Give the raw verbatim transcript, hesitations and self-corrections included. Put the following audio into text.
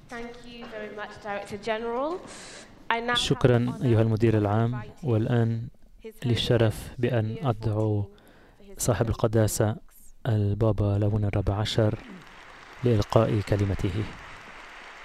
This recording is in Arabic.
شكرا أيها المدير العام. والآن لي الشرف بأن أدعو صاحب القداسة البابا لون الرابع عشر لإلقاء كلمته.